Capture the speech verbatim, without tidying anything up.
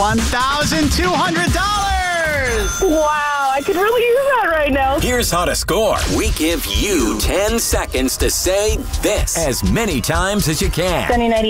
one thousand two hundred dollars! Wow, I could really use that right now. Here's how to score. We give you ten seconds to say this as many times as you can. Sunny night.